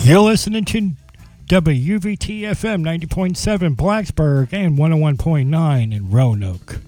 You're listening to WVT FM 90.7 Blacksburg and 101.9 in Roanoke.